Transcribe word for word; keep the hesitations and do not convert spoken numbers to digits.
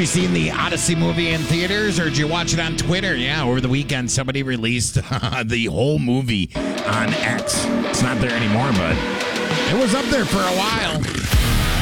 you seen the Odyssey movie in theaters, or did you watch it on Twitter? Yeah, over the weekend, somebody released the whole movie on X. It's not there anymore, but it was up there for a while.